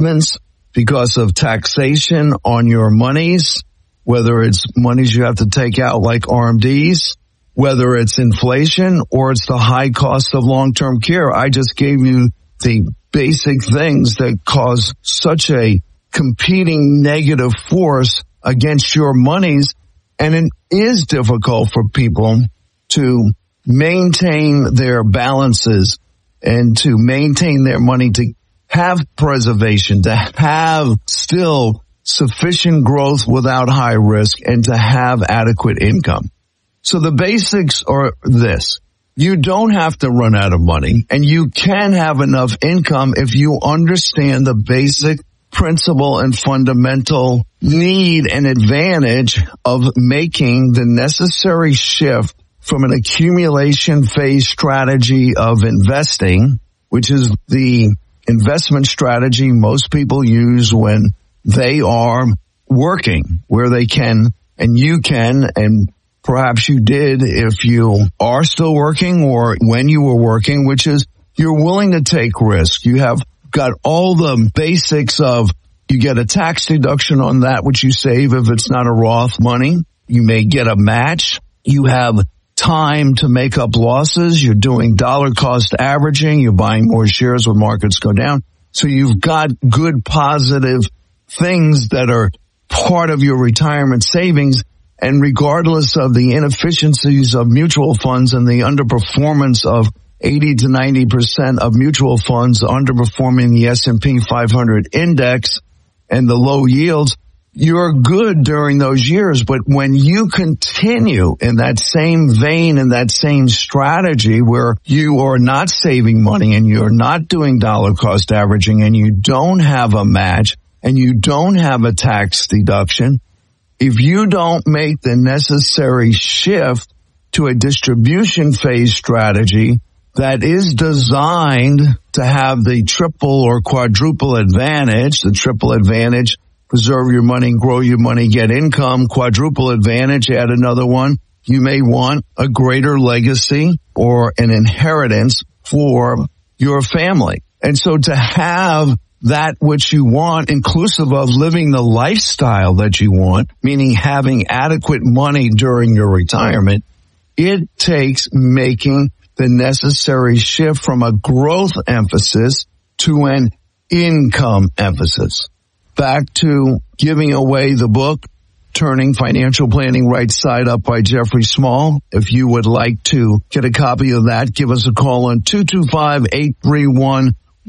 investments because of taxation on your monies, whether it's monies you have to take out like RMDs, whether it's inflation or it's the high cost of long-term care. I just gave you the basic things that cause such a competing negative force against your monies. And it is difficult for people to maintain their balances and to maintain their money, to have preservation, to have still sufficient growth without high risk, and to have adequate income. So the basics are this. You don't have to run out of money, and you can have enough income if you understand the basic principle and fundamental need and advantage of making the necessary shift from an accumulation phase strategy of investing, which is the investment strategy most people use when they are working, where they can, and you can, and perhaps you did if you are still working or when you were working, which is you're willing to take risk. You have got all the basics of, you get a tax deduction on that which you save if it's not a Roth money. You may get a match. You have time to make up losses. You're doing dollar cost averaging. You're buying more shares when markets go down. So you've got good positive things that are part of your retirement savings. And regardless of the inefficiencies of mutual funds and the underperformance of 80 to 90% of mutual funds underperforming the S&P 500 index and the low yields, you're good during those years. But when you continue in that same vein, in that same strategy where you are not saving money and you're not doing dollar cost averaging and you don't have a match and you don't have a tax deduction, if you don't make the necessary shift to a distribution phase strategy that is designed to have the triple or quadruple advantage, the triple advantage, preserve your money, grow your money, get income, quadruple advantage, add another one. You may want a greater legacy or an inheritance for your family. And so to have that which you want, inclusive of living the lifestyle that you want, meaning having adequate money during your retirement, it takes making the necessary shift from a growth emphasis to an income emphasis. Back to giving away the book, Turning Financial Planning Right Side Up by Jeffrey Small. If you would like to get a copy of that, give us a call on 225-831-1394.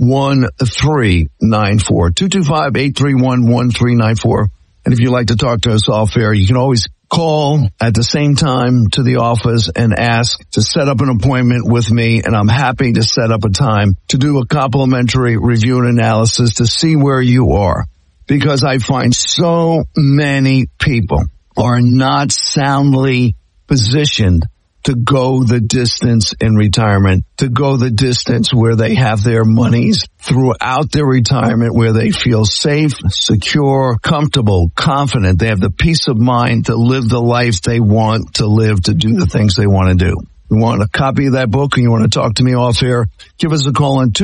225-831-1394. And if you'd like to talk to us off air, you can always call at the same time to the office and ask to set up an appointment with me, and I'm happy to set up a time to do a complimentary review and analysis to see where you are. Because I find so many people are not soundly positioned to go the distance in retirement, to go the distance where they have their monies throughout their retirement, where they feel safe, secure, comfortable, confident. They have the peace of mind to live the life they want to live, to do the things they want to do. You want a copy of that book and you want to talk to me off air, give us a call on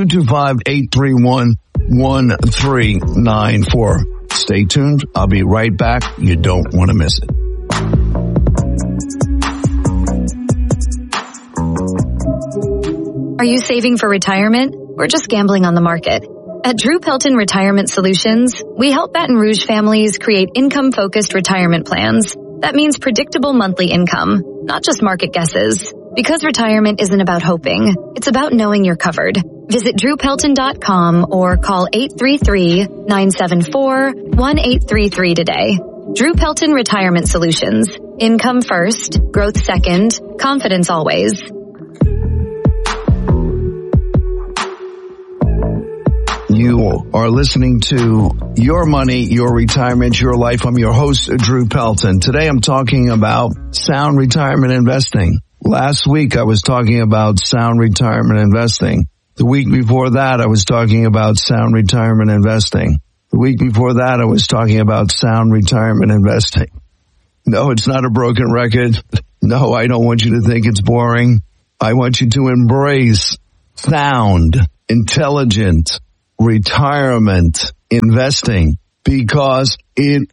225-831-1394. Stay tuned. I'll be right back. You don't want to miss it. Are you saving for retirement or just gambling on the market? At Drew Pelton Retirement Solutions, we help Baton Rouge families create income-focused retirement plans. That means predictable monthly income, not just market guesses. Because retirement isn't about hoping, it's about knowing you're covered. Visit drewpelton.com or call 833-974-1833 today. Drew Pelton Retirement Solutions. Income first, growth second, confidence always. You are listening to Your Money, Your Retirement, Your Life. I'm your host, Drew Pelton. Today I'm talking about sound retirement investing. Last week I was talking about sound retirement investing. The week before that I was talking about sound retirement investing. The week before that I was talking about sound retirement investing. No, it's not a broken record. No, I don't want you to think it's boring. I want you to embrace sound, intelligent retirement investing, because it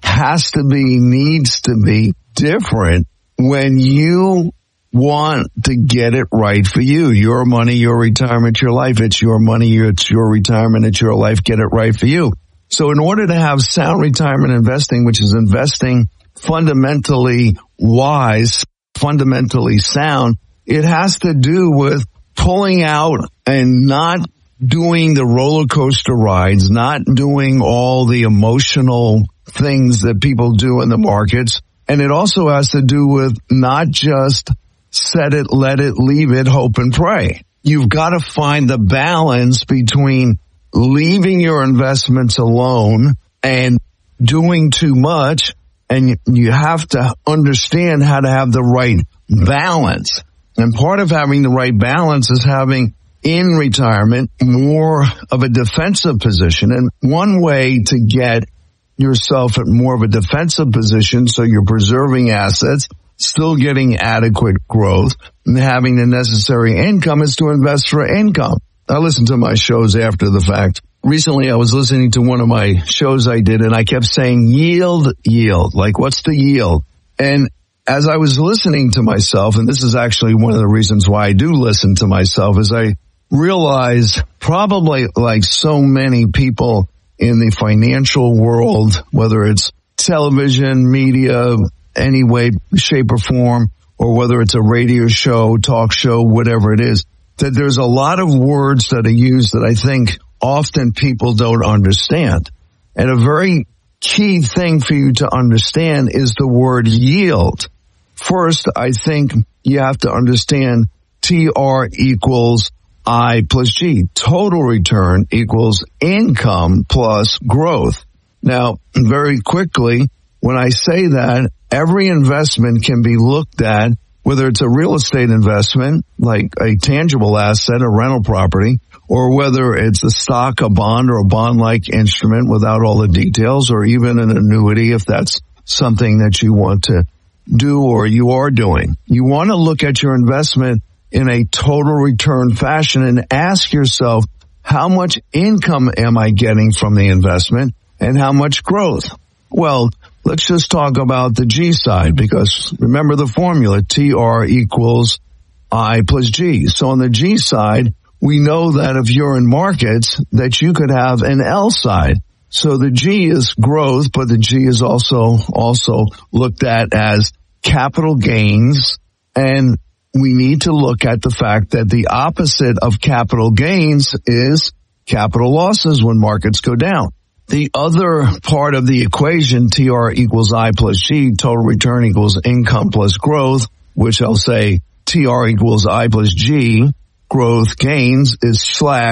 needs to be different when you want to get it right for you. Your money, your retirement, your life. It's your money, it's your retirement, it's your life. Get it right for you. So in order to have sound retirement investing, which is investing fundamentally wise, fundamentally sound, it has to do with pulling out and not doing the roller coaster rides, not doing all the emotional things that people do in the markets. And it also has to do with not just set it, let it, leave it, hope and pray. You've got to find the balance between leaving your investments alone and doing too much. And you have to understand how to have the right balance. And part of having the right balance is having in retirement more of a defensive position. And one way to get yourself at more of a defensive position, so you're preserving assets, still getting adequate growth, and having the necessary income, is to invest for income. I listen to my shows after the fact. Recently, I was listening to one of my shows I did, and I kept saying yield, yield. Like, what's the yield? And as I was listening to myself, and this is actually one of the reasons why I do listen to myself, is I realize, probably like so many people in the financial world, whether it's television, media, any way, shape or form, or whether it's a radio show, talk show, whatever it is, that there's a lot of words that are used that I think often people don't understand. And a very key thing for you to understand is the word yield. First, I think you have to understand TR equals I plus G. Total return equals income plus growth. Now, very quickly, when I say that, every investment can be looked at, whether it's a real estate investment, like a tangible asset, a rental property, or whether it's a stock, a bond, or a bond-like instrument without all the details, or even an annuity if that's something that you want to do or you are doing. You want to look at your investment in a total return fashion and ask yourself, how much income am I getting from the investment and how much growth? Well, let's just talk about the G side, because remember the formula, TR equals I plus G. So on the G side, we know that if you're in markets, that you could have an L side. So the G is growth, but the G is also looked at as capital gains. And we need to look at the fact that the opposite of capital gains is capital losses when markets go down. The other part of the equation, TR equals I plus G, total return equals income plus growth, which I'll say TR equals I plus G, growth gains is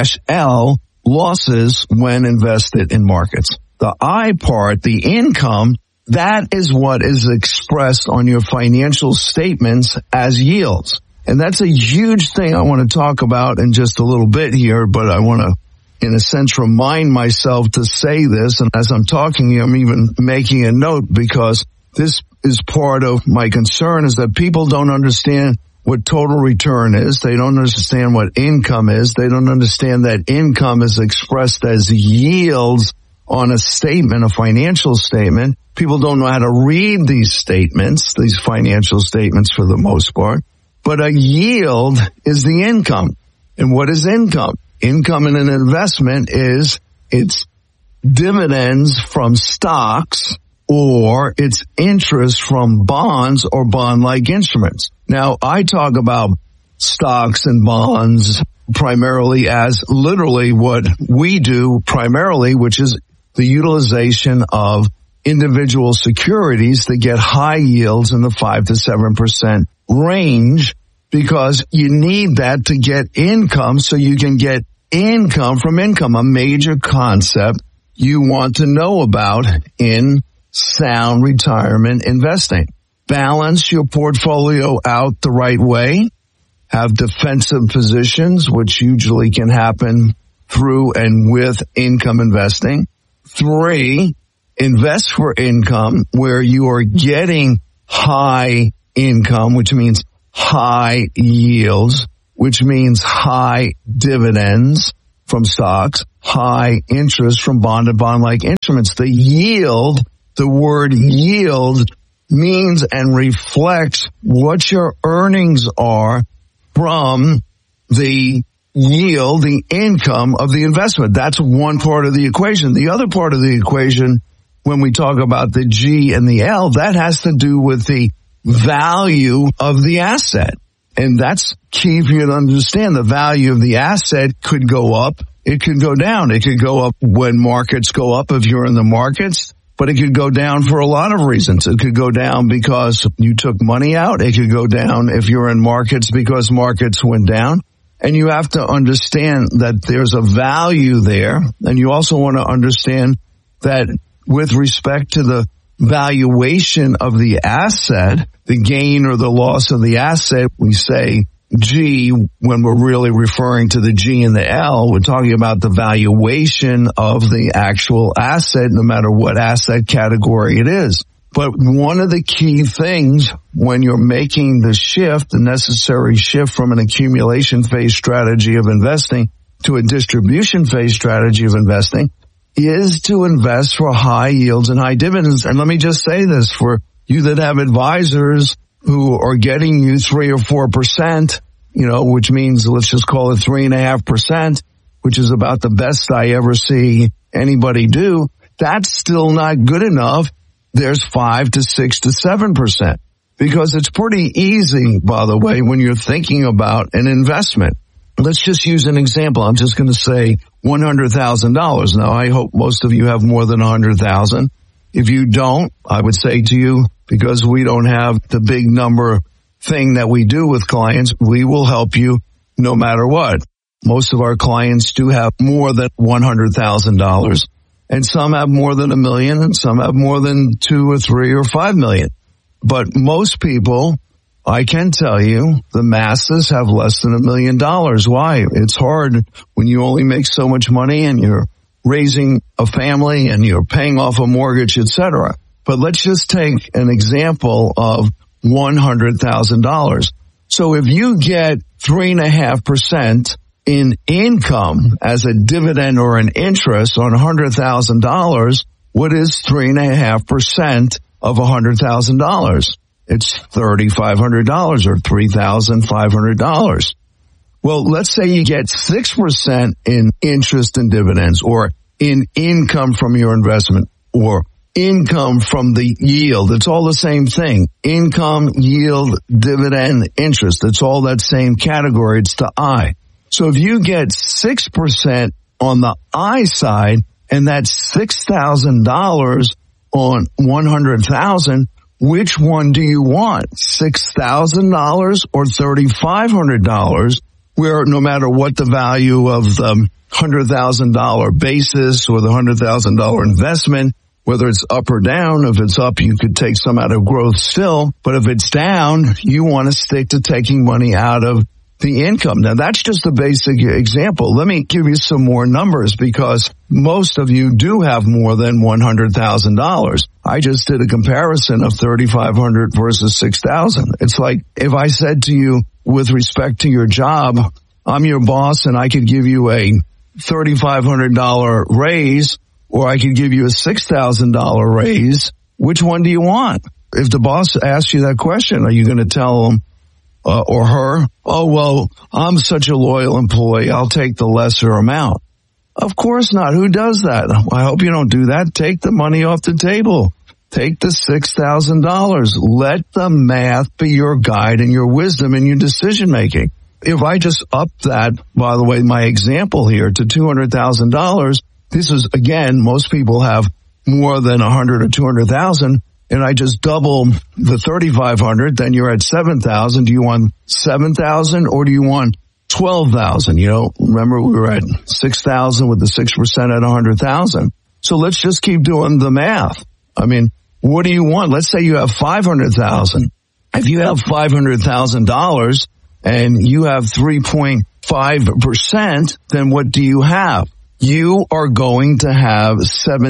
/L, losses when invested in markets. The I part, the income, that is what is expressed on your financial statements as yields. And that's a huge thing I want to talk about in just a little bit here, but I want to, in a sense, remind myself to say this. And as I'm talking, I'm even making a note, because this is part of my concern, is that people don't understand what total return is. They don't understand what income is. They don't understand that income is expressed as yields on a statement, a financial statement. People don't know how to read these statements, these financial statements for the most part. But a yield is the income. And what is income? Income in an investment is its dividends from stocks or its interest from bonds or bond-like instruments. Now, I talk about stocks and bonds primarily as literally what we do primarily, which is the utilization of individual securities that get high yields in the 5 to 7% range, because you need that to get income, so you can get income from income, a major concept you want to know about in sound retirement investing. Balance your portfolio out the right way. Have defensive positions, which usually can happen through and with income investing. 3, invest for income, where you are getting high income, which means high yields, which means high dividends from stocks, high interest from bond-like instruments. The yield, the word yield, means and reflects what your earnings are from the yield, the income of the investment. That's one part of the equation. The other part of the equation, when we talk about the G and the L, that has to do with the value of the asset. And that's key for you to understand. The value of the asset could go up. It could go down. It could go up when markets go up if you're in the markets, but it could go down for a lot of reasons. It could go down because you took money out. It could go down if you're in markets because markets went down. And you have to understand that there's a value there. And you also want to understand that with respect to the valuation of the asset, the gain or the loss of the asset, we say G when we're really referring to the G and the L. We're talking about the valuation of the actual asset, no matter what asset category it is. But one of the key things when you're making the shift, the necessary shift from an accumulation phase strategy of investing to a distribution phase strategy of investing, is to invest for high yields and high dividends. And let me just say this, for you that have advisors who are getting you 3 or 4%, which means let's just call it 3.5%, which is about the best I ever see anybody do, that's still not good enough. There's 5 to 6 to 7%, because it's pretty easy, by the way, when you're thinking about an investment. Let's just use an example. I'm just going to say $100,000. Now, I hope most of you have more than $100,000. If you don't, I would say to you, because we don't have the big number thing that we do with clients, we will help you no matter what. Most of our clients do have more than $100,000. And some have more than $1 million, and some have more than 2 or 3 or 5 million. But most people, I can tell you, the masses have less than $1 million. Why? It's hard when you only make so much money and you're raising a family and you're paying off a mortgage, etc. But let's just take an example of $100,000. So if you get 3.5% in income as a dividend or an interest on $100,000, what is 3.5% of $100,000? It's $3,500 or $3,500. Well, let's say you get 6% in interest and dividends, or in income from your investment, or income from the yield. It's all the same thing. Income, yield, dividend, interest. It's all that same category. It's the I. So if you get 6% on the I side, and that's $6,000 on $100,000, which one do you want? $6,000 or $3,500, where no matter what the value of the $100,000 basis or the $100,000 investment, whether it's up or down, if it's up, you could take some out of growth still. But if it's down, you want to stick to taking money out of the income. Now, that's just a basic example. Let me give you some more numbers, because most of you do have more than $100,000. I just did a comparison of $3,500 versus $6,000. It's like if I said to you, with respect to your job, I'm your boss and I could give you a $3,500 raise, or I could give you a $6,000 raise. Which one do you want? If the boss asks you that question, are you going to tell him or her, oh, well, I'm such a loyal employee, I'll take the lesser amount? Of course not. Who does that? I hope you don't do that. Take the money off the table. Take the $6,000. Let the math be your guide and your wisdom in your decision making. If I just up that, by the way, my example here to $200,000, this is, again, most people have more than 100 or 200,000, and I just double the 3,500, then you're at 7,000. Do you want 7,000 or do you want 12,000? Remember we were at 6,000 with the 6% at 100,000. So let's just keep doing the math. I mean, what do you want? Let's say you have 500,000. If you have $500,000 and you have 3.5%, then what do you have? You are going to have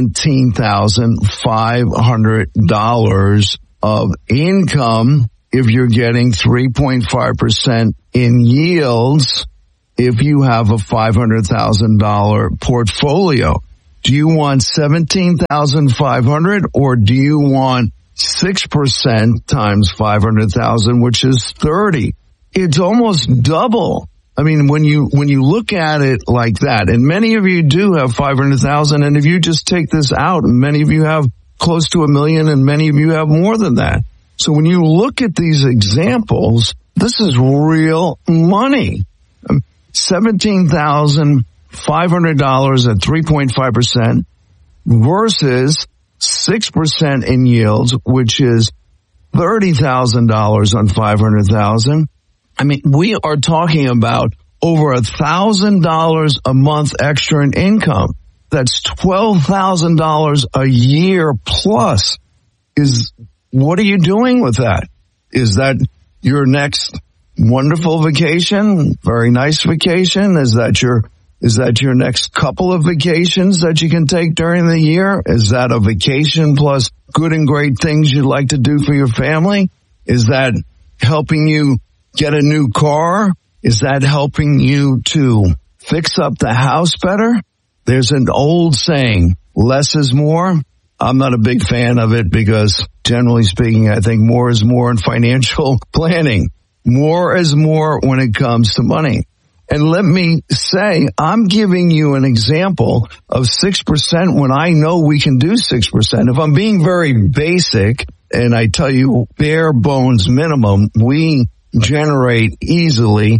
$17,500 of income if you're getting 3.5% in yields if you have a $500,000 portfolio? Do you want $17,500 or do you want 6% times 500,000, which is 30? It's almost double. I mean, when you look at it like that, and many of you do have 500,000, and if you just take this out, many of you have close to $1 million, and many of you have more than that. So when you look at these examples, this is real money. $17,500 at 3.5% versus 6% in yields, which is $30,000 on 500,000. I mean, we are talking about over $1,000 a month extra in income. That's $12,000 a year plus. What are you doing with that? Is that your next wonderful vacation? Very nice vacation? Is that your next couple of vacations that you can take during the year? Is that a vacation plus good and great things you'd like to do for your family? Is that helping you get a new car? Is that helping you to fix up the house better? There's an old saying, less is more. I'm not a big fan of it because generally speaking, I think more is more in financial planning. More is more when it comes to money. And let me say, I'm giving you an example of 6% when I know we can do 6%. If I'm being very basic and I tell you bare bones minimum, we generate easily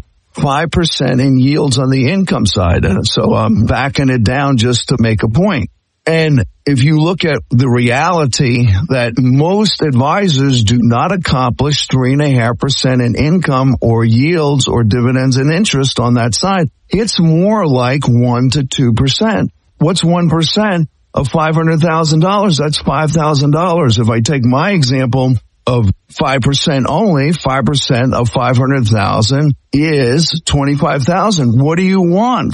5% in yields on the income side. So I'm backing it down just to make a point. And if you look at the reality that most advisors do not accomplish 3.5% in income or yields or dividends and interest on that side, it's more like 1 to 2%. What's 1% of $500,000? That's $5,000. If I take my example of 5% only, 5% of 500,000 is 25,000. What do you want?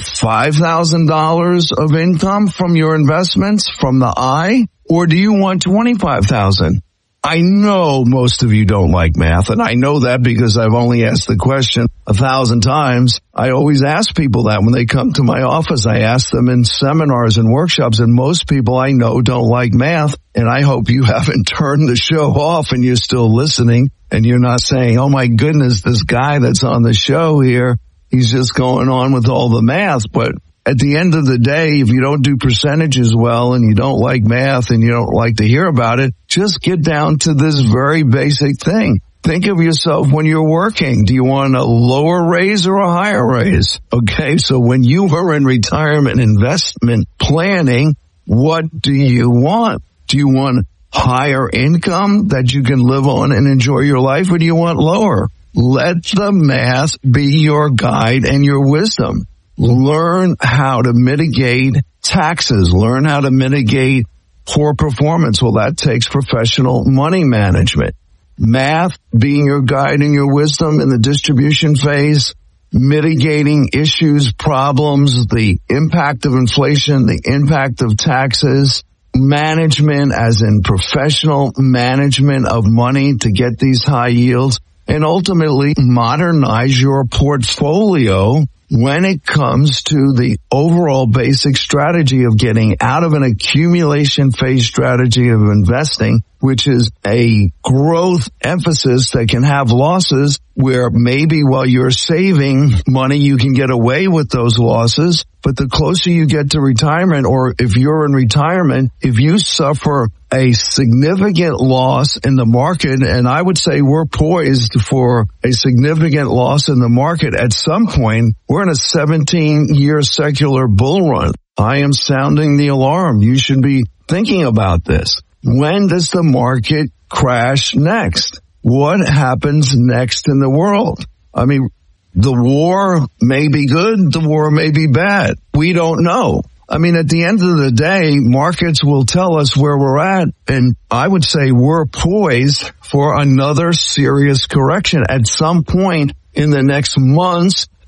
$5,000 of income from your investments from the I, or do you want 25,000? I know most of you don't like math, and I know that because I've only asked the question 1,000 times. I always ask people that when they come to my office. I ask them in seminars and workshops, and most people I know don't like math, and I hope you haven't turned the show off and you're still listening, and you're not saying, oh my goodness, this guy that's on the show here, he's just going on with all the math. But at the end of the day, if you don't do percentages well and you don't like math and you don't like to hear about it, just get down to this very basic thing. Think of yourself when you're working. Do you want a lower raise or a higher raise? Okay, so when you are in retirement investment planning, what do you want? Do you want higher income that you can live on and enjoy your life, or do you want lower? Let the math be your guide and your wisdom. Learn how to mitigate taxes. Learn how to mitigate poor performance. Well, that takes professional money management. Math being your guide and your wisdom in the distribution phase, mitigating issues, problems, the impact of inflation, the impact of taxes, management as in professional management of money to get these high yields, and ultimately modernize your portfolio when it comes to the overall basic strategy of getting out of an accumulation phase strategy of investing, which is a growth emphasis that can have losses where maybe while you're saving money, you can get away with those losses. But the closer you get to retirement, or if you're in retirement, if you suffer a significant loss in the market, and I would say we're poised for a significant loss in the market at some point, we're in a 17-year secular bull run. I am sounding the alarm. You should be thinking about this. When does the market crash next? What happens next in the world? I mean, the war may be good, the war may be bad. We don't know. I mean, at the end of the day, markets will tell us where we're at, and I would say we're poised for another serious correction at some point in the next months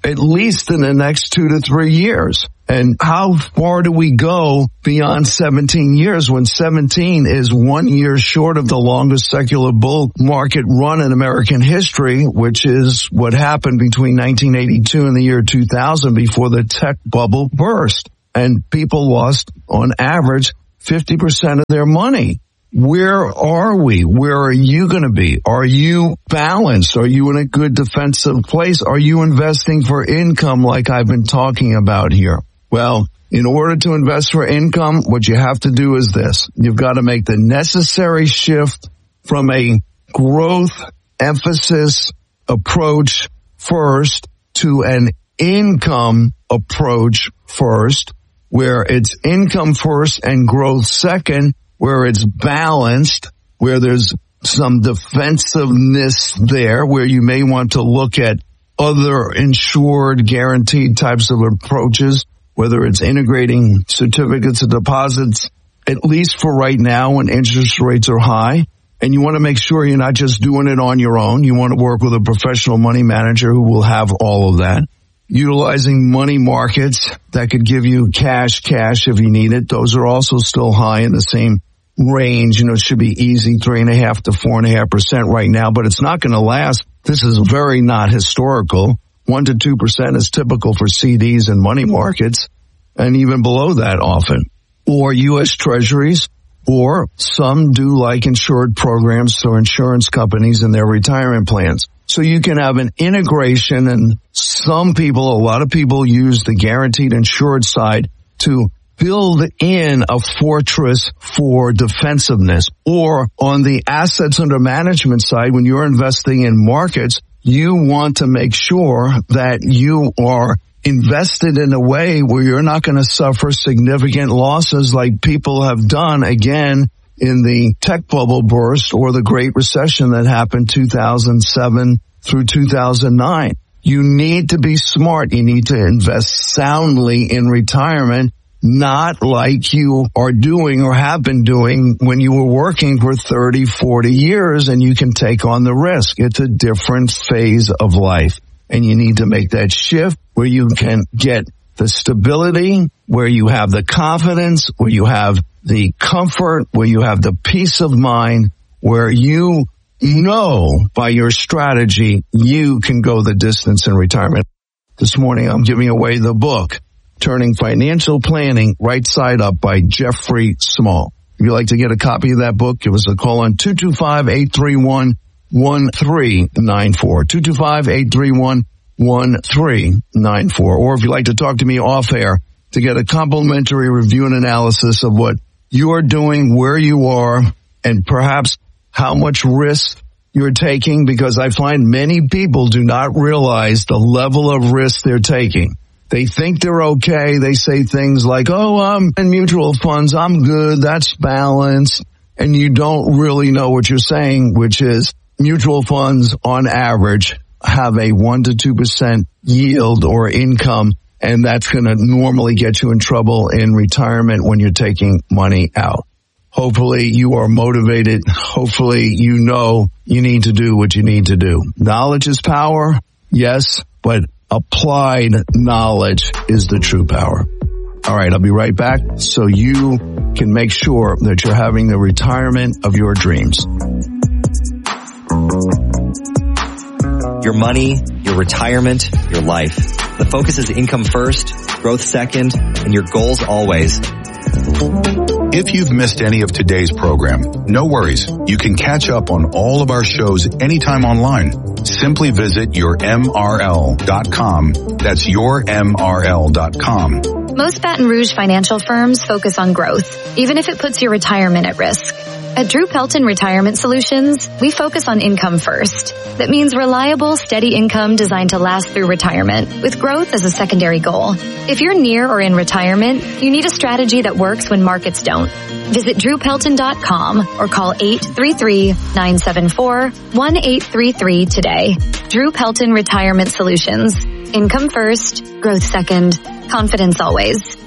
at least in the next 2 to 3 years. And how far do we go beyond 17 years when 17 is 1 year short of the longest secular bull market run in American history, which is what happened between 1982 and the year 2000 before the tech bubble burst. And people lost, on average, 50% of their money. Where are we? Where are you going to be? Are you balanced? Are you in a good defensive place? Are you investing for income like I've been talking about here? Well, in order to invest for income, what you have to do is this. You've got to make the necessary shift from a growth emphasis approach first to an income approach first, where it's income first and growth second, where it's balanced, where there's some defensiveness there, where you may want to look at other insured, guaranteed types of approaches, whether it's integrating certificates of deposits, at least for right now when interest rates are high. And you want to make sure you're not just doing it on your own. You want to work with a professional money manager who will have all of that. Utilizing money markets that could give you cash if you need it. Those are also still high in the same range. It should be easy, 3.5% to 4.5% right now, but it's not going to last. This is very not historical. 1% to 2% is typical for CDs and money markets, and even below that often. Or U.S. Treasuries, or some do like insured programs through insurance companies in their retirement plans. So you can have an integration, and a lot of people use the guaranteed insured side to build in a fortress for defensiveness. Or on the assets under management side, when you're investing in markets, you want to make sure that you are invested in a way where you're not going to suffer significant losses like people have done again in the tech bubble burst or the Great Recession that happened 2007 through 2009. You need to be smart. You need to invest soundly in retirement, not like you are doing or have been doing when you were working for 30, 40 years and you can take on the risk. It's a different phase of life. And you need to make that shift where you can get the stability, where you have the confidence, where you have the comfort, where you have the peace of mind, where you know by your strategy you can go the distance in retirement. This morning I'm giving away the book, Turning Financial Planning Right Side Up by Jeffrey Small. If you'd like to get a copy of that book, give us a call on 225-831-1394, 225-831-1394. Or if you'd like to talk to me off air to get a complimentary review and analysis of what you're doing, where you are, and perhaps how much risk you're taking, because I find many people do not realize the level of risk they're taking. They think they're okay. They say things like, oh, I'm in mutual funds. I'm good. That's balanced. And you don't really know what you're saying, which is mutual funds on average have a 1% to 2% yield or income. And that's going to normally get you in trouble in retirement when you're taking money out. Hopefully you are motivated. Hopefully you know you need to do what you need to do. Knowledge is power. Yes, but applied knowledge is the true power. All right, I'll be right back so you can make sure that you're having the retirement of your dreams. Your money, your retirement, your life. The focus is income first, growth second, and your goals always. If you've missed any of today's program, no worries. You can catch up on all of our shows anytime online. Simply visit yourmrl.com. That's yourmrl.com. Most Baton Rouge financial firms focus on growth, even if it puts your retirement at risk. At Drew Pelton Retirement Solutions, we focus on income first. That means reliable, steady income designed to last through retirement, with growth as a secondary goal. If you're near or in retirement, you need a strategy that works when markets don't. Visit drewpelton.com or call 833-974-1833 today. Drew Pelton Retirement Solutions. Income first, growth second, confidence always.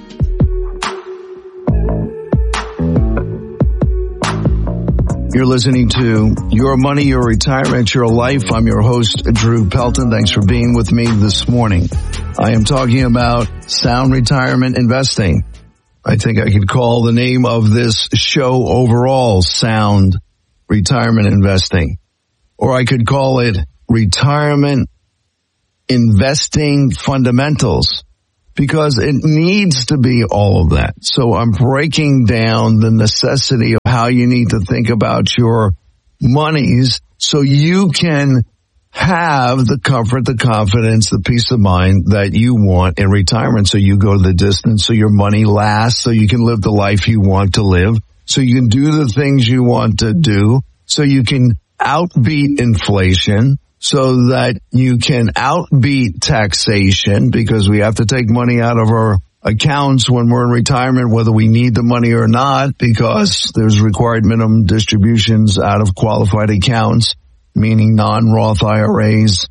You're listening to Your Money, Your Retirement, Your Life. I'm your host, Drew Pelton. Thanks for being with me this morning. I am talking about sound retirement investing. I think I could call the name of this show overall Sound Retirement Investing. Or I could call it Retirement Investing Fundamentals, because it needs to be all of that. So I'm breaking down the necessity of how you need to think about your monies so you can have the comfort, the confidence, the peace of mind that you want in retirement. So you go the distance, so your money lasts, so you can live the life you want to live, so you can do the things you want to do, so you can outbeat inflation, so that you can outbeat taxation, because we have to take money out of our accounts when we're in retirement, whether we need the money or not, because there's required minimum distributions out of qualified accounts, meaning non-Roth IRAs,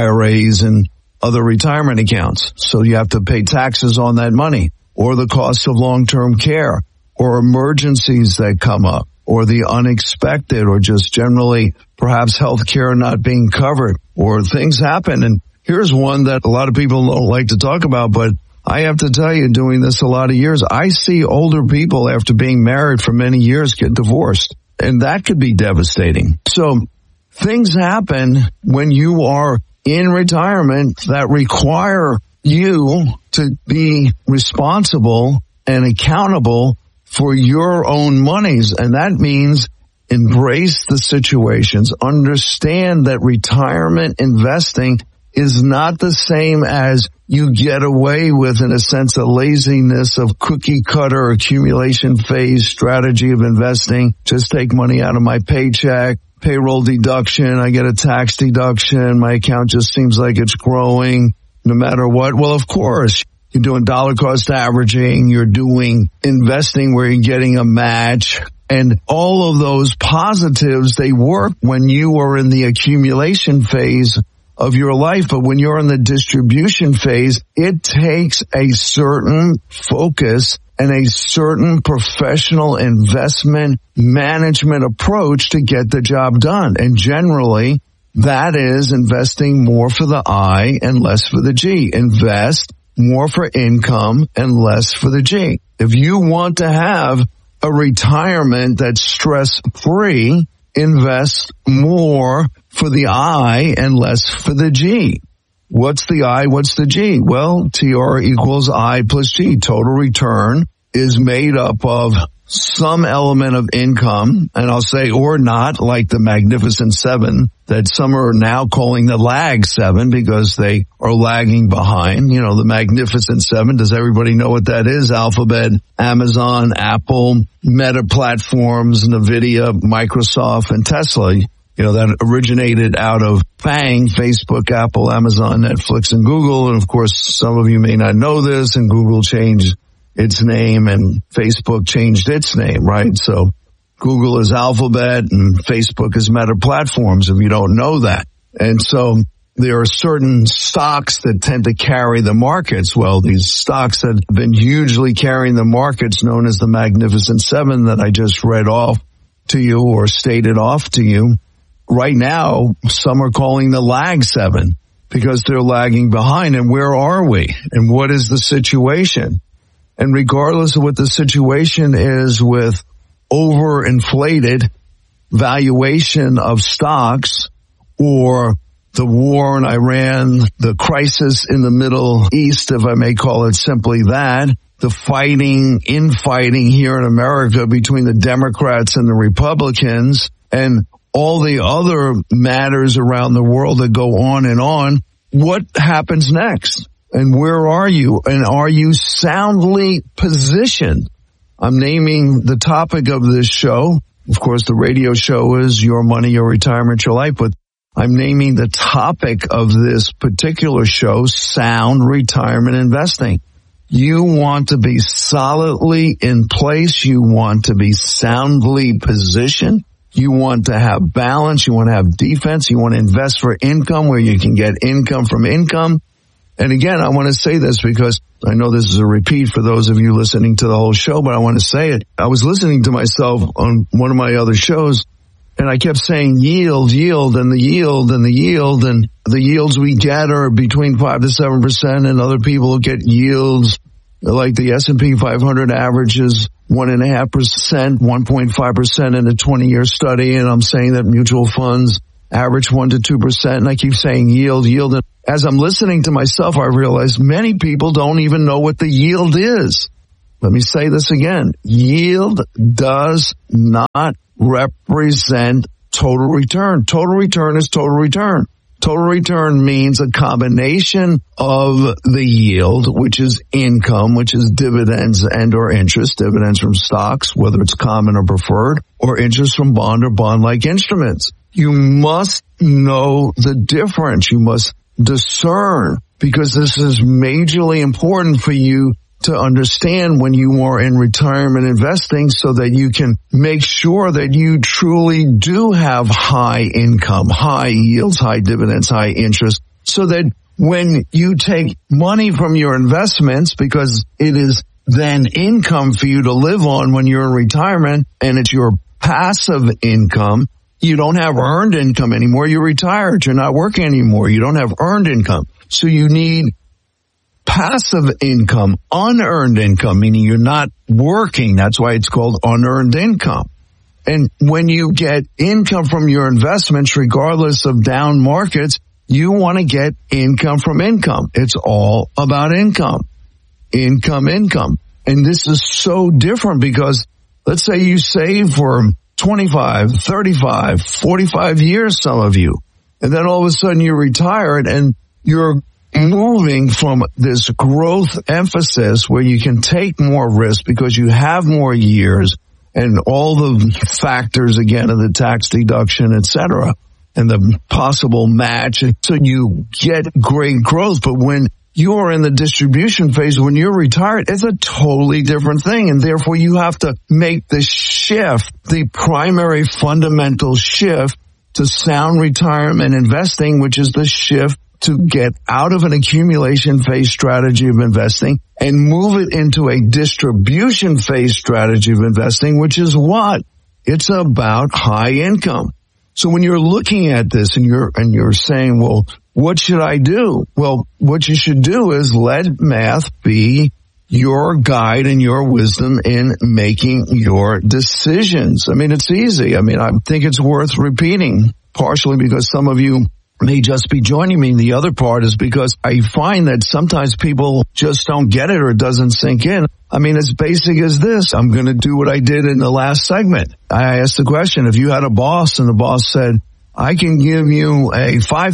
and other retirement accounts. So you have to pay taxes on that money, or the cost of long-term care, or emergencies that come up, or the unexpected, or just generally perhaps health care not being covered, or things happen. And here's one that a lot of people don't like to talk about, but I have to tell you, doing this a lot of years, I see older people after being married for many years get divorced, and that could be devastating. So things happen when you are in retirement that require you to be responsible and accountable for your own monies. And that means embrace the situations. Understand that retirement investing is not the same as you get away with, in a sense, a laziness of cookie cutter accumulation phase strategy of investing. Just take money out of my paycheck, payroll deduction, I get a tax deduction, my account just seems like it's growing no matter what. Well, of course, you're doing dollar cost averaging, you're doing investing where you're getting a match, and all of those positives, they work when you are in the accumulation phase of your life. But when you're in the distribution phase, it takes a certain focus and a certain professional investment management approach to get the job done. And generally, that is investing more for the I and less for the G. Invest more for income and less for the G. If you want to have a retirement that's stress-free, invest more for the I and less for the G. What's the I? What's the G? Well, TR equals I plus G. Total return is made up of some element of income, and I'll say, or not, like the Magnificent Seven, that some are now calling the Lag Seven because they are lagging behind. You know, the Magnificent Seven, does everybody know what that is? Alphabet, Amazon, Apple, Meta Platforms, NVIDIA, Microsoft, and Tesla. You know, that originated out of FANG, Facebook, Apple, Amazon, Netflix, and Google. And of course, some of you may not know this, and Google changed its name and Facebook changed its name, right? So Google is Alphabet and Facebook is Meta Platforms, if you don't know that. And so there are certain stocks that tend to carry the markets. Well, these stocks that have been hugely carrying the markets, known as the Magnificent Seven that I just read off to you or stated off to you, right now, some are calling the Lag Seven because they're lagging behind. And where are we? And what is the situation? And regardless of what the situation is with overinflated valuation of stocks, or the war in Iran, the crisis in the Middle East, if I may call it simply that, the infighting here in America between the Democrats and the Republicans, and all the other matters around the world that go on, what happens next? And where are you? And are you soundly positioned? I'm naming the topic of this show. Of course, the radio show is Your Money, Your Retirement, Your Life, but I'm naming the topic of this particular show, Sound Retirement Investing. You want to be solidly in place. You want to be soundly positioned. You want to have balance. You want to have defense. You want to invest for income where you can get income from income. And again, I want to say this because I know this is a repeat for those of you listening to the whole show, but I want to say it. I was listening to myself on one of my other shows, And I kept saying yield, and the yield, and the yield, and the yields we get are between 5 to 7%, and other people get yields like the S&P 500 averages 1.5%, 1.5% in a 20-year study, and I'm saying that mutual funds average 1 to 2%, and I keep saying yield. And as I'm listening to myself, I realize many people don't even know what the yield is. Let me say this again. Yield does not represent total return. Total return is total return. Total return means a combination of the yield, which is income, which is dividends and or interest, dividends from stocks, whether it's common or preferred, or interest from bond or bond-like instruments. You must know the difference. You must discern, because this is majorly important for you to understand when you are in retirement investing, so that you can make sure that you truly do have high income, high yields, high dividends, high interest, so that when you take money from your investments, because it is then income for you to live on when you're in retirement, and it's your passive income. You don't have earned income anymore. You're retired. You're not working anymore. You don't have earned income. So you need passive income, unearned income, meaning you're not working. That's why it's called unearned income. And when you get income from your investments, regardless of down markets, you want to get income from income. It's all about income. Income. And this is so different, because let's say you save for 25, 35, 45 years, some of you, and then all of a sudden you're retired and you're moving from this growth emphasis where you can take more risk because you have more years and all the factors again of the tax deduction, etc., and the possible match. So you get great growth. But when you're in the distribution phase, when you're retired, it's a totally different thing. And therefore you have to make the shift, the primary fundamental shift to sound retirement investing, which is the shift to get out of an accumulation phase strategy of investing and move it into a distribution phase strategy of investing, which is what? It's about high income. So when you're looking at this and you're saying, well, what should I do? Well, what you should do is let math be your guide and your wisdom in making your decisions. I mean, it's easy. I mean, I think it's worth repeating, partially because some of you may just be joining me. And the other part is because I find that sometimes people just don't get it or it doesn't sink in. I mean, as basic as this. I'm going to do what I did in the last segment. I asked the question, if you had a boss and the boss said, I can give you a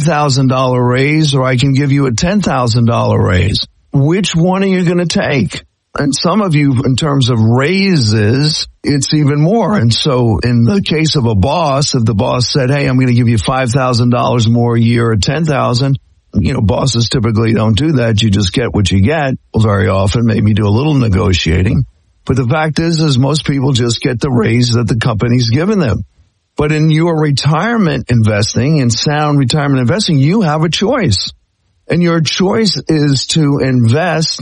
$5,000 raise or I can give you a $10,000 raise, which one are you going to take? And some of you, in terms of raises, it's even more. And so in the case of a boss, if the boss said, hey, I'm going to give you $5,000 more a year or $10,000, bosses typically don't do that. You just get what you get. Well, very often, maybe do a little negotiating. But the fact is most people just get the raise that the company's given them. But in your retirement investing, in sound retirement investing, you have a choice. And your choice is to invest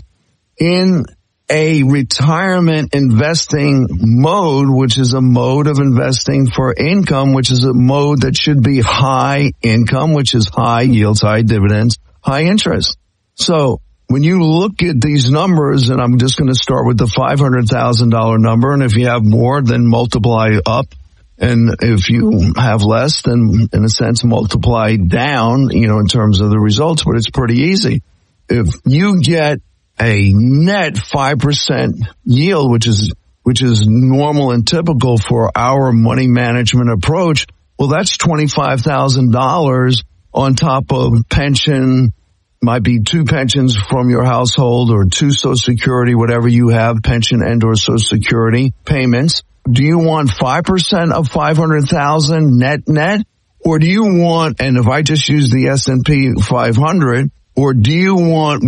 in a retirement investing mode, which is a mode of investing for income, which is a mode that should be high income, which is high yields, high dividends, high interest. So when you look at these numbers, and I'm just going to start with the $500,000 number, and if you have more, then multiply up. And if you have less, then in a sense multiply down, in terms of the results, but it's pretty easy. If you get a net 5% yield, which is normal and typical for our money management approach, well, that's $25,000 on top of pension, might be 2 pensions from your household or 2 Social Security, whatever you have, pension and or Social Security payments. Do you want 5% of 500,000 net? Or do you want, and if I just use the S&P 500, or do you want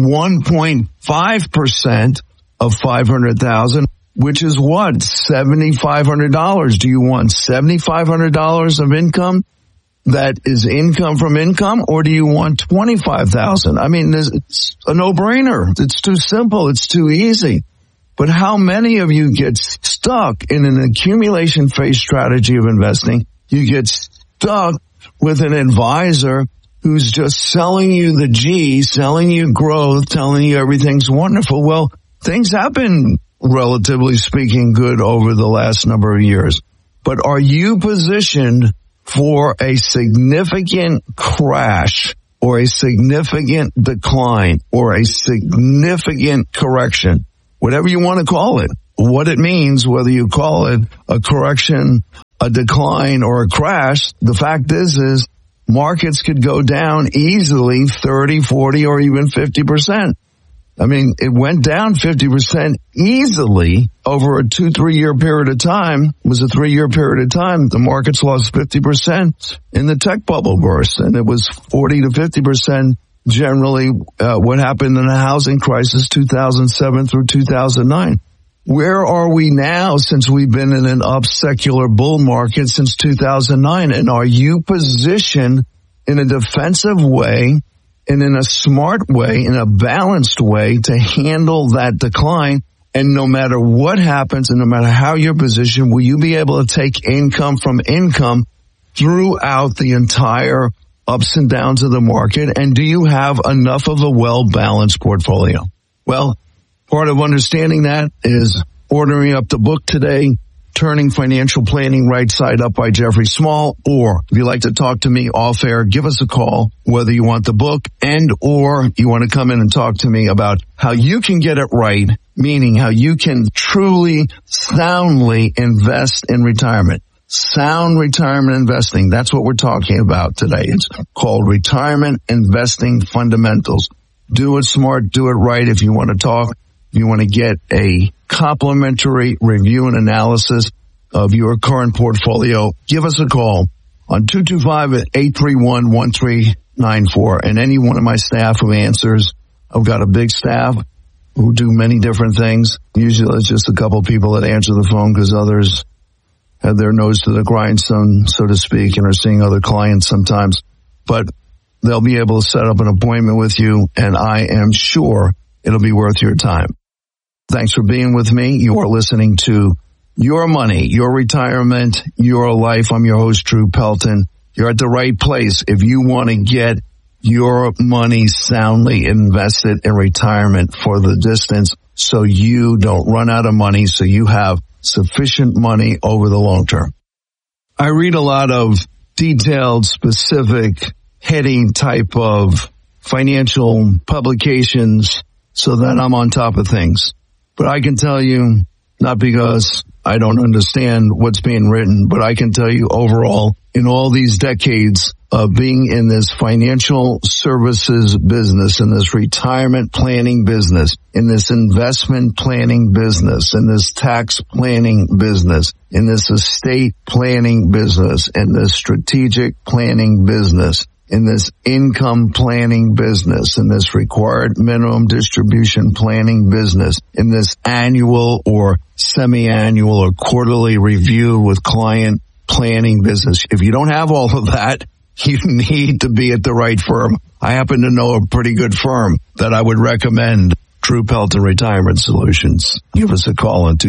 1.5% of 500,000, which is what? $7,500. Do you want $7,500 of income that is income from income, or do you want 25,000? I mean, it's a no-brainer. It's too simple. It's too easy. But how many of you get stuck in an accumulation phase strategy of investing you get stuck with an advisor who's just selling you the G, selling you growth, telling you everything's wonderful. Well, things have been, relatively speaking, good over the last number of years. But are you positioned for a significant crash or a significant decline or a significant correction? Whatever you want to call it. What it means, whether you call it a correction, a decline, or a crash, the fact is markets could go down easily 30, 40, or even 50%. I mean, it went down 50% easily over a 2-3 year period of time. It was a 3-year period of time. The markets lost 50% in the tech bubble burst, and it was 40 to 50% generally what happened in the housing crisis 2007 through 2009. Where are we now since we've been in an up secular bull market since 2009? And are you positioned in a defensive way and in a smart way, in a balanced way to handle that decline? And no matter what happens and no matter how you're positioned, will you be able to take income from income throughout the entire ups and downs of the market? And do you have enough of a well-balanced portfolio? Well, part of understanding that is ordering up the book today, Turning Financial Planning Right Side Up by Jeffrey Small. Or if you'd like to talk to me off air, give us a call, whether you want the book and or you want to come in and talk to me about how you can get it right, meaning how you can truly, soundly invest in retirement. Sound retirement investing. That's what we're talking about today. It's called Retirement Investing Fundamentals. Do it smart, do it right. If you want to talk, if you want to get a complimentary review and analysis of your current portfolio, give us a call on 225-831-1394. And any one of my staff who answers, I've got a big staff who do many different things. Usually it's just a couple of people that answer the phone because others have their nose to the grindstone, so to speak, and are seeing other clients sometimes. But they'll be able to set up an appointment with you, and I am sure it'll be worth your time. Thanks for being with me. You are listening to Your Money, Your Retirement, Your Life. I'm your host, Drew Pelton. You're at the right place if you want to get your money soundly invested in retirement for the distance so you don't run out of money, so you have sufficient money over the long term. I read a lot of detailed, specific, heading type of financial publications so that I'm on top of things. But I can tell you, not because I don't understand what's being written, but I can tell you overall, in all these decades of being in this financial services business, in this retirement planning business, in this investment planning business, in this tax planning business, in this estate planning business, in this strategic planning business, in this income planning business, in this required minimum distribution planning business, in this annual or semi-annual or quarterly review with client planning business. If you don't have all of that, you need to be at the right firm. I happen to know a pretty good firm that I would recommend, Drew Pelton Retirement Solutions. Give us a call on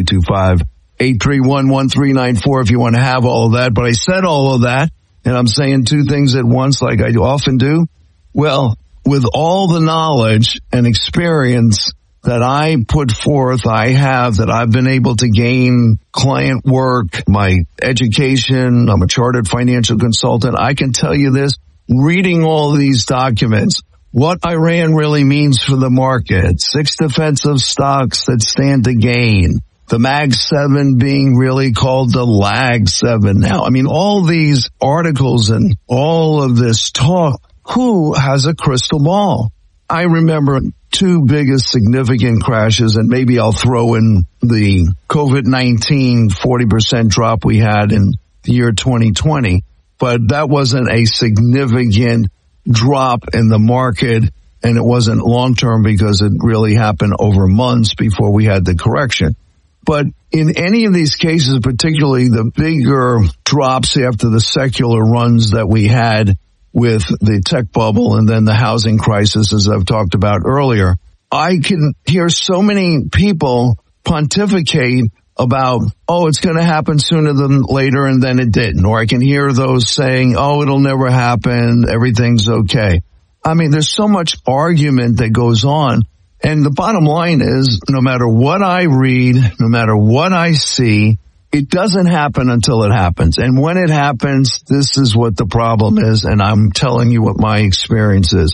225-831-1394 if you want to have all of that. But I said all of that, and I'm saying two things at once like I often do. Well, with all the knowledge and experience that I put forth, that I've been able to gain client work, my education, I'm a chartered financial consultant. I can tell you this, reading all these documents, what Iran really means for the market, 6 defensive stocks that stand to gain, the Mag 7 being really called the Lag 7 now. I mean, all these articles and all of this talk, who has a crystal ball? I remember 2 biggest significant crashes, and maybe I'll throw in the COVID-19 40% drop we had in the year 2020, but that wasn't a significant drop in the market, and it wasn't long-term because it really happened over months before we had the correction. But in any of these cases, particularly the bigger drops after the secular runs that we had with the tech bubble and then the housing crisis, as I've talked about earlier, I can hear so many people pontificate about, oh, it's going to happen sooner than later, and then it didn't. Or I can hear those saying, oh, it'll never happen, everything's okay. I mean, there's so much argument that goes on. And the bottom line is, no matter what I read, no matter what I see, it doesn't happen until it happens. And when it happens, this is what the problem is. And I'm telling you what my experience is.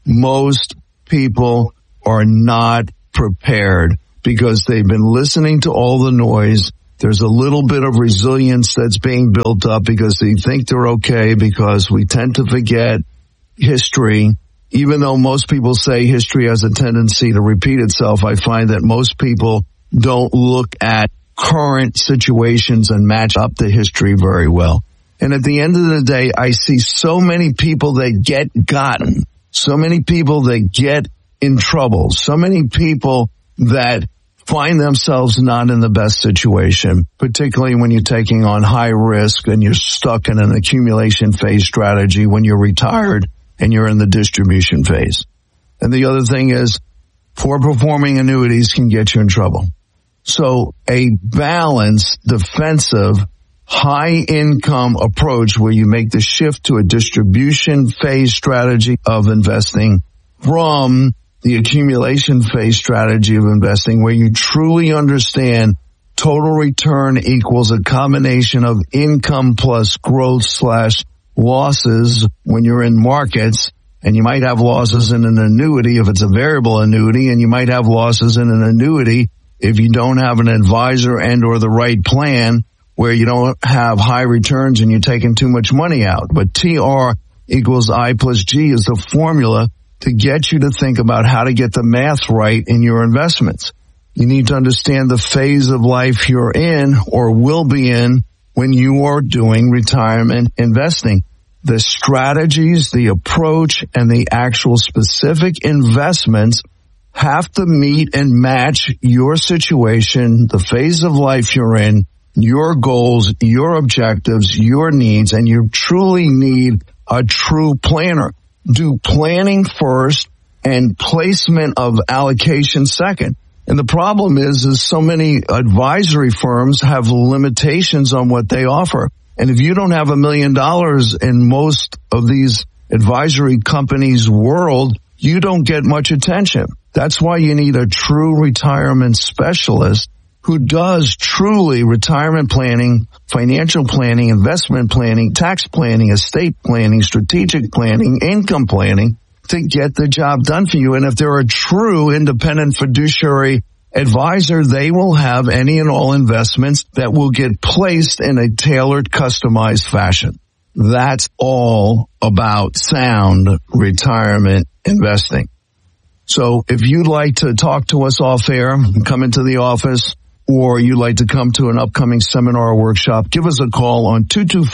Most people are not prepared because they've been listening to all the noise. There's a little bit of resilience that's being built up because they think they're okay, because we tend to forget history. Even though most people say history has a tendency to repeat itself, I find that most people don't look at current situations and match up the history very well. And at the end of the day, I see so many people that get gotten, so many people that get in trouble, so many people that find themselves not in the best situation, particularly when you're taking on high risk and you're stuck in an accumulation phase strategy when you're retired and you're in the distribution phase. And the other thing is, poor performing annuities can get you in trouble. So a balanced, defensive, high income approach where you make the shift to a distribution phase strategy of investing from the accumulation phase strategy of investing, where you truly understand total return equals a combination of income plus growth / losses when you're in markets. And you might have losses in an annuity if it's a variable annuity, and you might have losses in an annuity if you don't have an advisor and or the right plan, where you don't have high returns and you're taking too much money out. But TR equals I plus G is the formula to get you to think about how to get the math right in your investments. You need to understand the phase of life you're in or will be in when you are doing retirement investing. The strategies, the approach, and the actual specific investments have to meet and match your situation, the phase of life you're in, your goals, your objectives, your needs, and you truly need a true planner. Do planning first and placement of allocation second. And the problem is so many advisory firms have limitations on what they offer. And if you don't have $1 million in most of these advisory companies' world, you don't get much attention. That's why you need a true retirement specialist who does truly retirement planning, financial planning, investment planning, tax planning, estate planning, strategic planning, income planning to get the job done for you. And if they're a true independent fiduciary advisor, they will have any and all investments that will get placed in a tailored, customized fashion. That's all about sound retirement investing. So if you'd like to talk to us off air, come into the office, or you'd like to come to an upcoming seminar or workshop, give us a call on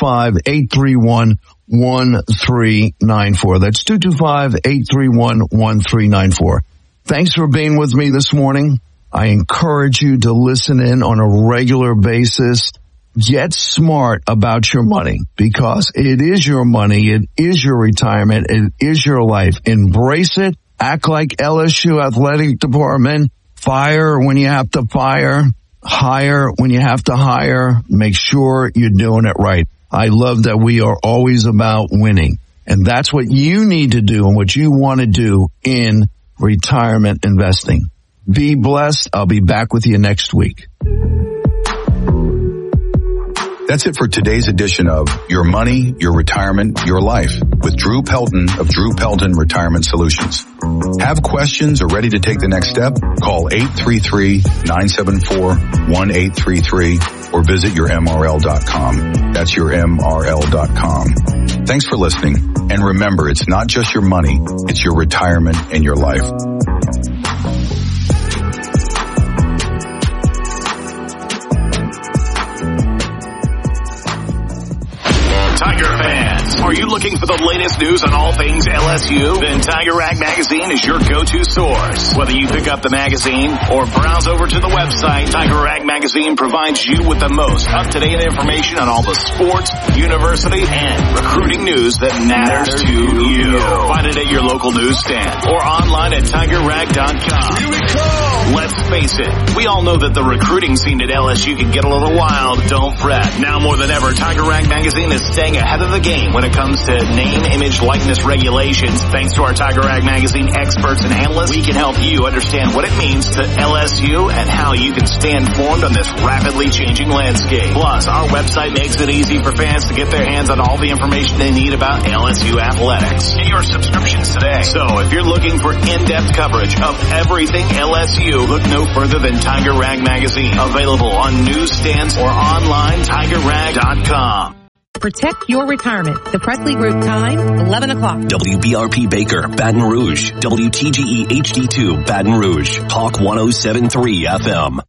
225-831-1394. That's 225-831-1394. Thanks for being with me this morning. I encourage you to listen in on a regular basis. Get smart about your money, because it is your money. It is your retirement. It is your life. Embrace it. Act like LSU athletic department. Fire when you have to fire. Hire when you have to hire. Make sure you're doing it right. I love that we are always about winning. And that's what you need to do and what you want to do in retirement investing. Be blessed. I'll be back with you next week. That's it for today's edition of Your Money, Your Retirement, Your Life with Drew Pelton of Drew Pelton Retirement Solutions. Have questions or ready to take the next step? Call 833-974-1833 or visit yourmrl.com. That's yourmrl.com. Thanks for listening. And remember, it's not just your money, it's your retirement and your life. Tiger fans, are you looking for the latest news on all things LSU? Then Tiger Rag Magazine is your go-to source. Whether you pick up the magazine or browse over to the website, Tiger Rag Magazine provides you with the most up-to-date information on all the sports, university, and recruiting news that matters to you. Find it at your local newsstand or online at tigerrag.com. Here we go! Let's face it, we all know that the recruiting scene at LSU can get a little wild. Don't fret. Now more than ever, Tiger Rag Magazine is staying ahead of the game when it comes to name, image, likeness regulations. Thanks to our Tiger Rag Magazine experts and analysts, we can help you understand what it means to LSU and how you can stay informed on this rapidly changing landscape. Plus, our website makes it easy for fans to get their hands on all the information they need about LSU athletics. Get your subscriptions today. So if you're looking for in-depth coverage of everything LSU, look no further than Tiger Rag Magazine. Available on newsstands or online, tigerrag.com. Protect your retirement. The Presley Group time, 11 o'clock. WBRP Baker, Baton Rouge. WTGE HD2, Baton Rouge. Talk 107.3 FM.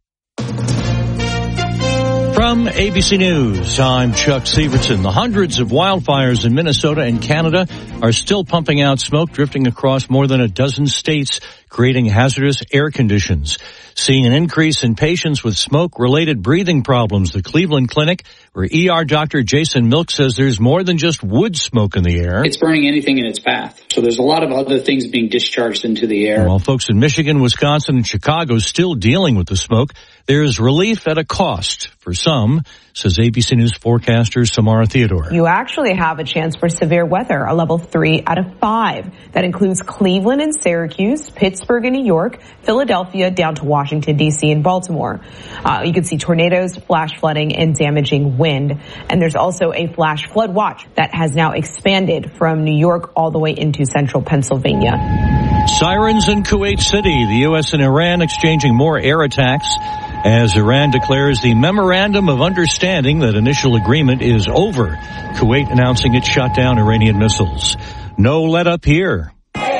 From ABC News, I'm Chuck Severson. The hundreds of wildfires in Minnesota and Canada are still pumping out smoke, drifting across more than a dozen states, creating hazardous air conditions. Seeing an increase in patients with smoke-related breathing problems, the Cleveland Clinic, where ER Dr. Jason Milk says there's more than just wood smoke in the air. It's burning anything in its path. So there's a lot of other things being discharged into the air. While folks in Michigan, Wisconsin, and Chicago still dealing with the smoke, there's relief at a cost for some, says ABC News forecaster Samara Theodore. You actually have a chance for severe weather, a level 3 out of 5. That includes Cleveland and Syracuse, Pittsburgh and New York, Philadelphia, down to Washington, D.C. and Baltimore. You can see tornadoes, flash flooding, and damaging wind. And there's also a flash flood watch that has now expanded from New York all the way into central Pennsylvania. Sirens in Kuwait City. The U.S. and Iran exchanging more air attacks as Iran declares the memorandum of understanding that initial agreement is over. Kuwait announcing it shot down Iranian missiles. No let up here.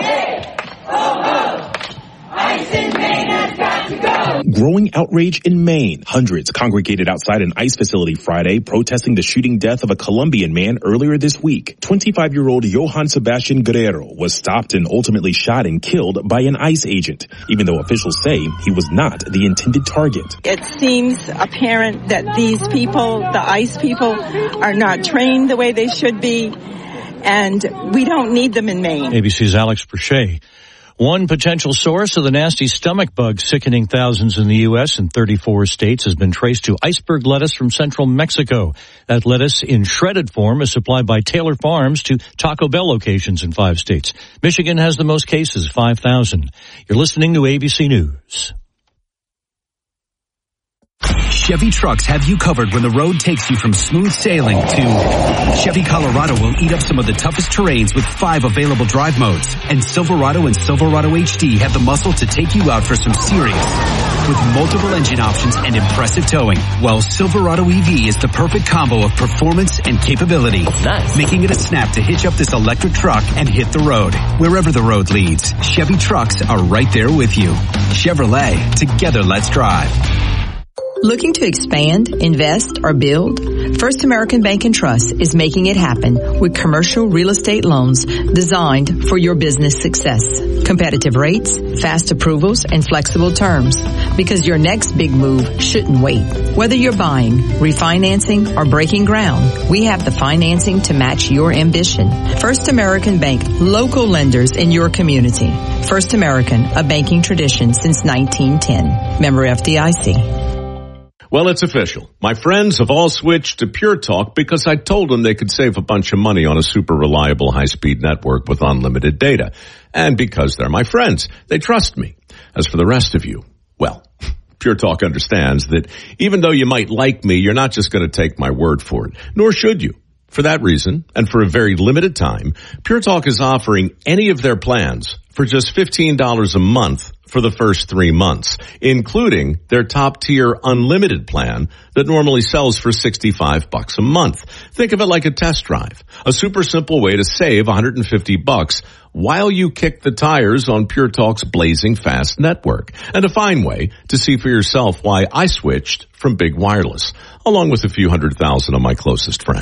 Growing outrage in Maine. Hundreds congregated outside an ICE facility Friday protesting the shooting death of a Colombian man earlier this week. 25-year-old Johan Sebastian Guerrero was stopped and ultimately shot and killed by an ICE agent, even though officials say he was not the intended target. It seems apparent that these people, the ICE people, are not trained the way they should be, and we don't need them in Maine. ABC's Alex Brachet. One potential source of the nasty stomach bug sickening thousands in the U.S. and 34 states has been traced to iceberg lettuce from central Mexico. That lettuce in shredded form is supplied by Taylor Farms to Taco Bell locations in 5 states. Michigan has the most cases, 5,000. You're listening to ABC News. Chevy trucks have you covered when the road takes you from smooth sailing to Chevy Colorado will eat up some of the toughest terrains with 5 available drive modes. And Silverado and Silverado HD have the muscle to take you out for some serious with multiple engine options and impressive towing. While Silverado EV is the perfect combo of performance and capability. Nice. Making it a snap to hitch up this electric truck and hit the road. Wherever the road leads, Chevy trucks are right there with you. Chevrolet, together let's drive. Looking to expand, invest, or build? First American Bank and Trust is making it happen with commercial real estate loans designed for your business success. Competitive rates, fast approvals, and flexible terms. Because your next big move shouldn't wait. Whether you're buying, refinancing, or breaking ground, we have the financing to match your ambition. First American Bank, local lenders in your community. First American, a banking tradition since 1910. Member FDIC. Well, it's official. My friends have all switched to Pure Talk because I told them they could save a bunch of money on a super reliable high-speed network with unlimited data. And because they're my friends, they trust me. As for the rest of you, well, Pure Talk understands that even though you might like me, you're not just going to take my word for it, nor should you. For that reason, and for a very limited time, Pure Talk is offering any of their plans for just $15 a month for the first 3 months, including their top-tier unlimited plan that normally sells for $65 a month. Think of it like a test drive, a super simple way to save $150 while you kick the tires on Pure Talk's blazing fast network, and a fine way to see for yourself why I switched from Big Wireless, along with a few 100,000 of my closest friends.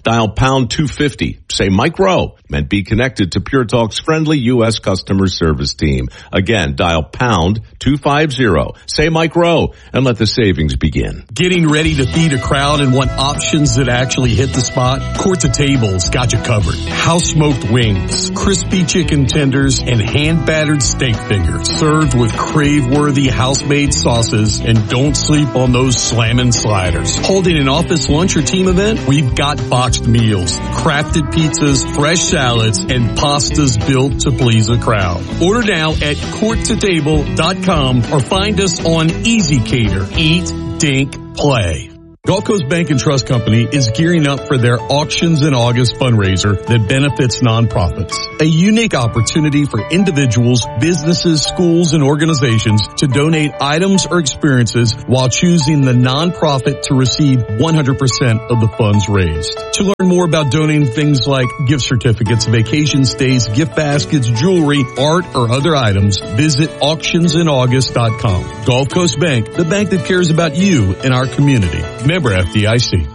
Dial pound 250. Say Mike Rowe and be connected to Pure Talk's friendly U.S. customer service team. Again, dial pound 250. Say Mike Rowe and let the savings begin. Getting ready to feed a crowd and want options that actually hit the spot? Court to Table's got you covered. House smoked wings, crispy chicken tenders, and hand battered steak fingers served with crave-worthy house-made sauces, and don't sleep on those slammin' sliders. Holding an office lunch or team event? We've got boxed meals, crafted pizzas, fresh salads, and pastas built to please a crowd. Order now at courttotable.com or find us on Easy Cater. Eat, Dink, Play. Gulf Coast Bank and Trust Company is gearing up for their Auctions in August fundraiser that benefits nonprofits. A unique opportunity for individuals, businesses, schools, and organizations to donate items or experiences while choosing the nonprofit to receive 100% of the funds raised. To learn more about donating things like gift certificates, vacation stays, gift baskets, jewelry, art, or other items, visit auctionsinAugust.com. Gulf Coast Bank, the bank that cares about you and our community. Member FDIC.